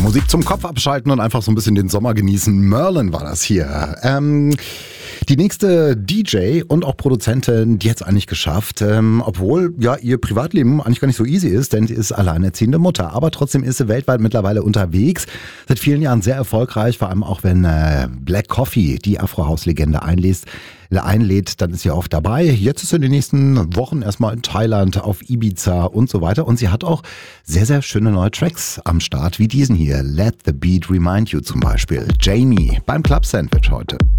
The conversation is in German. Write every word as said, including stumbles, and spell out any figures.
Musik zum Kopf abschalten und einfach so ein bisschen den Sommer genießen. Merlin war das hier. Ähm, die nächste D J und auch Produzentin, die hat es eigentlich geschafft, ähm, obwohl ja ihr Privatleben eigentlich gar nicht so easy ist, denn sie ist alleinerziehende Mutter. Aber trotzdem ist sie weltweit mittlerweile unterwegs, seit vielen Jahren sehr erfolgreich, vor allem auch wenn äh, Black Coffee, die Afro-House-Legende, einlädt, einlädt, dann ist sie oft dabei. Jetzt ist sie in den nächsten Wochen erstmal in Thailand, auf Ibiza und so weiter. Und sie hat auch sehr, sehr schöne neue Tracks am Start, wie diesen hier. Let the Beat Remind You zum Beispiel. Jamie beim Club Sandwich heute.